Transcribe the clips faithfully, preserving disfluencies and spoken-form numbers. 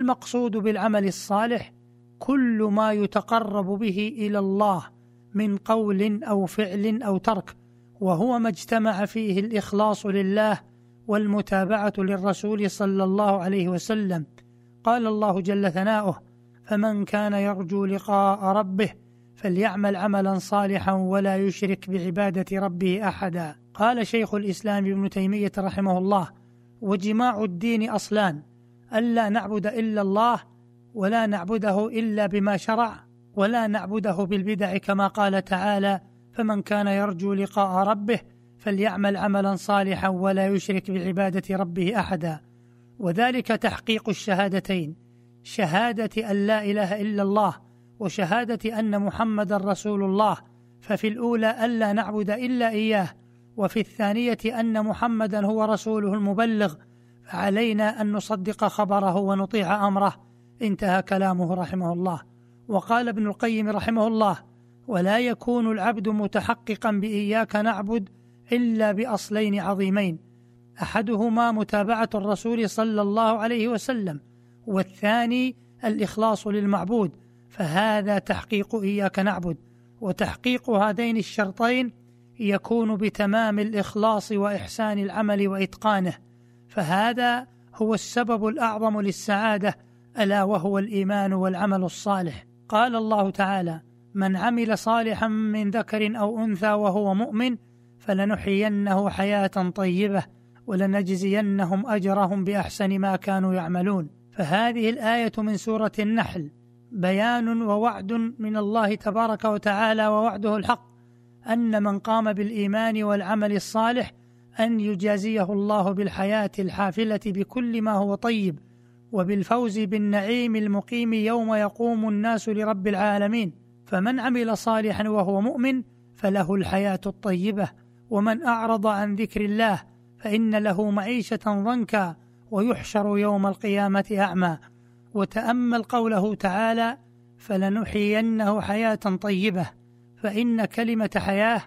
المقصود بالعمل الصالح كل ما يتقرب به إلى الله من قول أو فعل أو ترك، وهو ما اجتمع فيه الإخلاص لله والمتابعة للرسول صلى الله عليه وسلم. قال الله جل ثناؤه: فمن كان يرجو لقاء ربه فليعمل عملا صالحا ولا يشرك بعبادة ربه أحدا. قال شيخ الإسلام ابن تيمية رحمه الله: وجماع الدين أصلان: ألا نعبد إلا الله، ولا نعبده إلا بما شرع، ولا نعبده بالبدع، كما قال تعالى: فمن كان يرجو لقاء ربه فليعمل عملا صالحا ولا يشرك بعبادة ربه أحدا. وذلك تحقيق الشهادتين: شهادة أن لا إله إلا الله وشهادة أن محمد رسول الله. ففي الأولى ألا نعبد إلا إياه، وفي الثانية أن محمدا هو رسوله المبلغ، فعلينا أن نصدق خبره ونطيع أمره. انتهى كلامه رحمه الله. وقال ابن القيم رحمه الله: ولا يكون العبد متحققا بإياك نعبد إلا بأصلين عظيمين: أحدهما متابعة الرسول صلى الله عليه وسلم، والثاني الإخلاص للمعبود، فهذا تحقيق إياك نعبد. وتحقيق هذين الشرطين يكون بتمام الإخلاص وإحسان العمل وإتقانه، فهذا هو السبب الأعظم للسعادة، ألا وهو الإيمان والعمل الصالح. قال الله تعالى: من عمل صالحا من ذكر أو أنثى وهو مؤمن فلنحيينه حياة طيبة ولنجزينهم أجرهم بأحسن ما كانوا يعملون. فهذه الآية من سورة النحل بيان ووعد من الله تبارك وتعالى، ووعده الحق، أن من قام بالإيمان والعمل الصالح أن يجازيه الله بالحياة الحافلة بكل ما هو طيب، وبالفوز بالنعيم المقيم يوم يقوم الناس لرب العالمين. فمن عمل صالحا وهو مؤمن فله الحياة الطيبة، ومن أعرض عن ذكر الله فإن له معيشة ضنكا ويحشر يوم القيامة أعمى. وتأمل قوله تعالى: فلنحيينه حياة طيبة، فإن كلمة حياة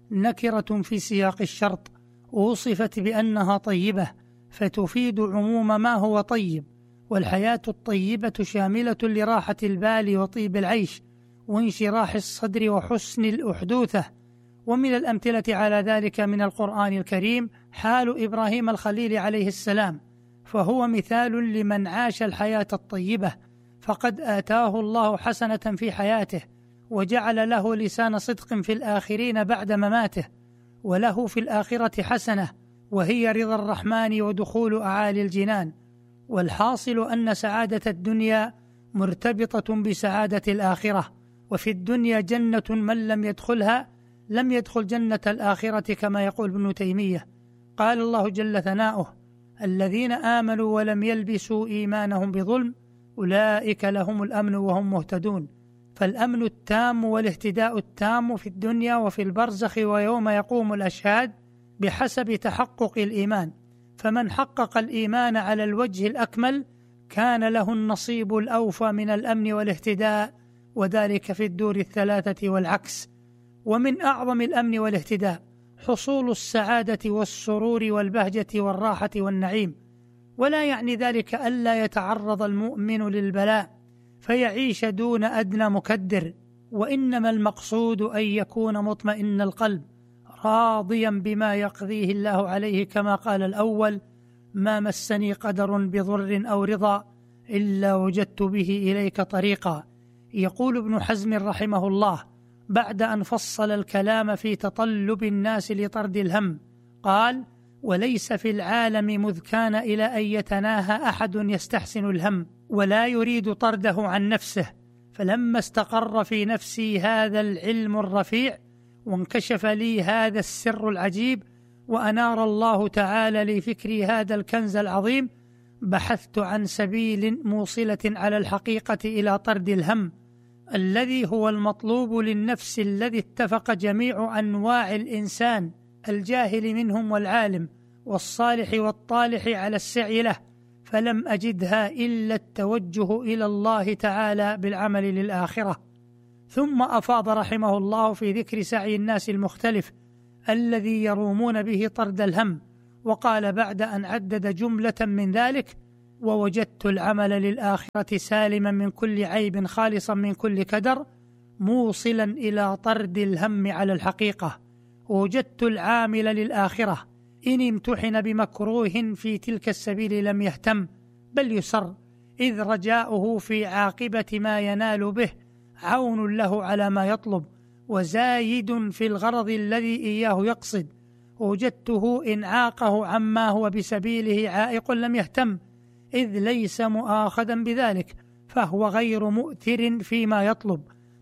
نكرة في سياق الشرط، وصفت بأنها طيبة فتفيد عموم ما هو طيب. والحياة الطيبة شاملة لراحة البال وطيب العيش وانشراح الصدر وحسن الأحدوثة. ومن الأمثلة على ذلك من القرآن الكريم حال إبراهيم الخليل عليه السلام، فهو مثال لمن عاش الحياة الطيبة، فقد آتاه الله حسنة في حياته، وجعل له لسان صدق في الآخرين بعد مماته، وله في الآخرة حسنة وهي رضا الرحمن ودخول أعالي الجنان. والحاصل أن سعادة الدنيا مرتبطة بسعادة الآخرة، وفي الدنيا جنة من لم يدخلها لم يدخل جنة الآخرة، كما يقول ابن تيمية. قال الله جل ثناؤه: الذين آمنوا ولم يلبسوا إيمانهم بظلم أولئك لهم الأمن وهم مهتدون. فالأمن التام والاهتداء التام في الدنيا وفي البرزخ ويوم يقوم الأشهاد بحسب تحقق الإيمان. فمن حقق الإيمان على الوجه الأكمل كان له النصيب الأوفى من الأمن والاهتداء، وذلك في الدور الثلاثة والعكس. ومن أعظم الأمن والاهتداء حصول السعادة والسرور والبهجة والراحة والنعيم. ولا يعني ذلك ألا يتعرض المؤمن للبلاء فيعيش دون أدنى مكدر، وإنما المقصود أن يكون مطمئن القلب راضيا بما يقضيه الله عليه، كما قال الأول: ما مسني قدر بضر أو رضا إلا وجدت به إليك طريقا. يقول ابن حزم رحمه الله بعد أن فصل الكلام في تطلب الناس لطرد الهم، قال: وليس في العالم مذ كان إلى أن يتناهى أحد يستحسن الهم ولا يريد طرده عن نفسه، فلما استقر في نفسي هذا العلم الرفيع وانكشف لي هذا السر العجيب وأنار الله تعالى لي فكري هذا الكنز العظيم، بحثت عن سبيل موصلة على الحقيقة إلى طرد الهم الذي هو المطلوب للنفس، الذي اتفق جميع أنواع الإنسان الجاهل منهم والعالم والصالح والطالح على السعي له، فلم أجدها إلا التوجه إلى الله تعالى بالعمل للآخرة. ثم أفاض رحمه الله في ذكر سعي الناس المختلف الذي يرومون به طرد الهم، وقال بعد أن عدد جملة من ذلك: ووجدت العمل للآخرة سالما من كل عيب خالصا من كل كدر موصلا إلى طرد الهم على الحقيقة. ووجدت العامل للآخرة إن امتحن بمكروه في تلك السبيل لم يهتم بل يسر، إذ رجاؤه في عاقبة ما ينال به عون له على ما يطلب وزايد في الغرض الذي إياه يقصد. وجدته إن عاقه عما هو بسبيله عائق لم يهتم، إذ ليس مؤاخذا بذلك فهو غير مؤثر فيما يطلب.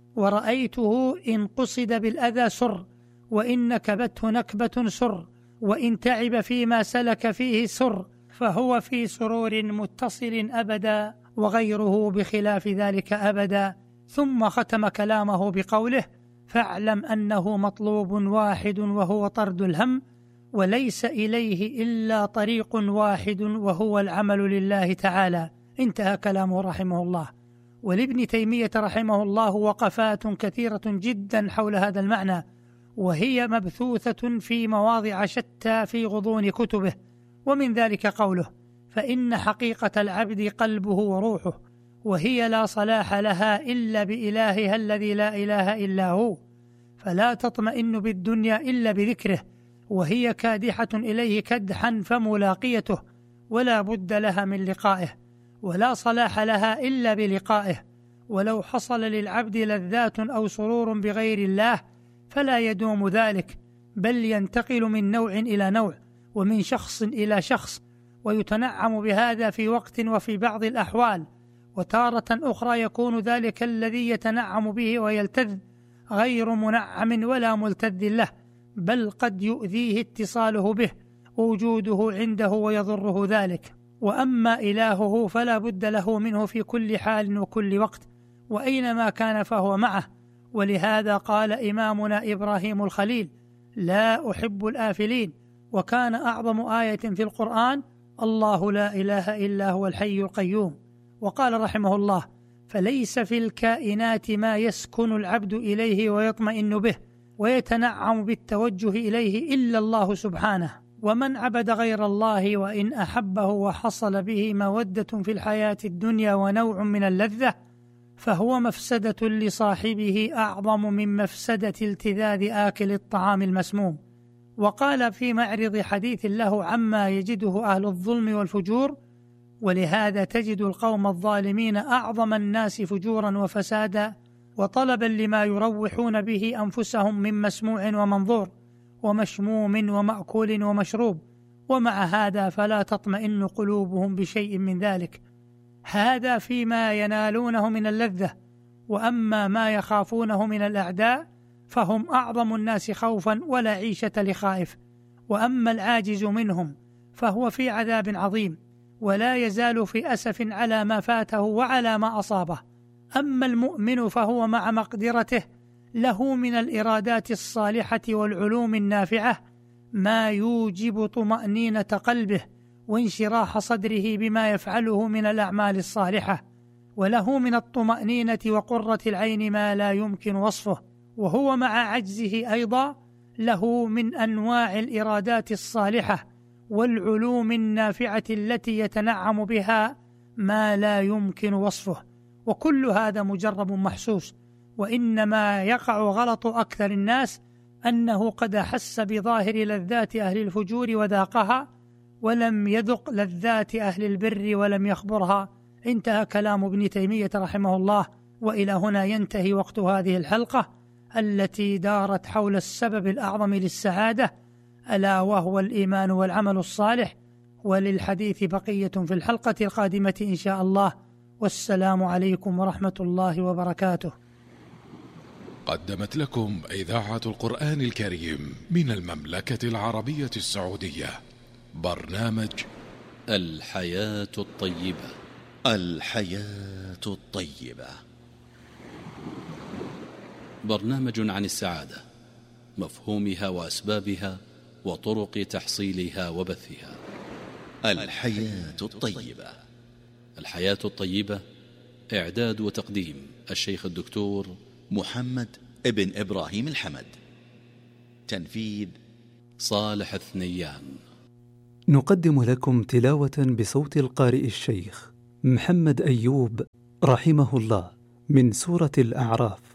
ورأيته إن قصد بالأذى سر، وإن نكبته نكبة سر، وإن تعب فيما سلك فيه سر، فهو في سرور متصل أبدا، وغيره بخلاف ذلك أبدا. ثم ختم كلامه بقوله: فاعلم أنه مطلوب واحد وهو طرد الهم، وليس إليه إلا طريق واحد وهو العمل لله تعالى. انتهى كلامه رحمه الله. ولابن تيمية رحمه الله وقفات كثيرة جدا حول هذا المعنى، وهي مبثوثة في مواضع شتى في غضون كتبه. ومن ذلك قوله: فإن حقيقة العبد قلبه وروحه، وهي لا صلاح لها إلا بإلهها الذي لا إله إلا هو، فلا تطمئن بالدنيا إلا بذكره، وهي كادحة إليه كدحا فملاقيته، ولا بد لها من لقائه، ولا صلاح لها إلا بلقائه. ولو حصل للعبد لذات أو سرور بغير الله فلا يدوم ذلك، بل ينتقل من نوع إلى نوع، ومن شخص إلى شخص، ويتنعم بهذا في وقت وفي بعض الأحوال، وتارة أخرى يكون ذلك الذي يتنعم به ويلتذ غير منعم ولا ملتذ له، بل قد يؤذيه اتصاله به ووجوده عنده ويضره ذلك. وأما إلهه فلا بد له منه في كل حال وكل وقت، وأينما كان فهو معه. ولهذا قال إمامنا إبراهيم الخليل: لا أحب الآفلين. وكان أعظم آية في القرآن: الله لا إله إلا هو الحي القيوم. وقال رحمه الله: فليس في الكائنات ما يسكن العبد إليه ويطمئن به ويتنعم بالتوجه إليه إلا الله سبحانه. ومن عبد غير الله وإن أحبه وحصل به مودة في الحياة الدنيا ونوع من اللذة، فهو مفسدة لصاحبه أعظم من مفسدة التذاذ آكل الطعام المسموم. وقال في معرض حديث له عما يجده أهل الظلم والفجور: ولهذا تجد القوم الظالمين أعظم الناس فجورا وفسادا وطلبا لما يروحون به أنفسهم من مسموع ومنظور ومشموم ومأكول ومشروب، ومع هذا فلا تطمئن قلوبهم بشيء من ذلك. هذا فيما ينالونه من اللذة. وأما ما يخافونه من الأعداء فهم أعظم الناس خوفا ولا عيشة لخائف. وأما العاجز منهم فهو في عذاب عظيم، ولا يزال في أسف على ما فاته وعلى ما أصابه. أما المؤمن فهو مع مقدرته له من الإرادات الصالحة والعلوم النافعة ما يوجب طمأنينة قلبه وانشراح صدره بما يفعله من الأعمال الصالحة، وله من الطمأنينة وقرة العين ما لا يمكن وصفه. وهو مع عجزه أيضا له من أنواع الإرادات الصالحة والعلوم النافعة التي يتنعم بها ما لا يمكن وصفه. وكل هذا مجرب محسوس. وإنما يقع غلط أكثر الناس أنه قد أحس بظاهر لذات أهل الفجور وذاقها، ولم يذق لذات أهل البر ولم يخبرها. انتهى كلام ابن تيمية رحمه الله. وإلى هنا ينتهي وقت هذه الحلقة التي دارت حول السبب الأعظم للسعادة، ألا وهو الإيمان والعمل الصالح. وللحديث بقية في الحلقة القادمة إن شاء الله. والسلام عليكم ورحمة الله وبركاته. قدمت لكم إذاعة القرآن الكريم من المملكة العربية السعودية برنامج الحياة الطيبة. الحياة الطيبة، برنامج عن السعادة، مفهومها وأسبابها وطرق تحصيلها وبثها. الحياة الطيبة. الحياة الطيبة، إعداد وتقديم الشيخ الدكتور محمد ابن إبراهيم الحمد. تنفيذ صالح الثنيان. نقدم لكم تلاوة بصوت القارئ الشيخ محمد أيوب رحمه الله من سورة الأعراف.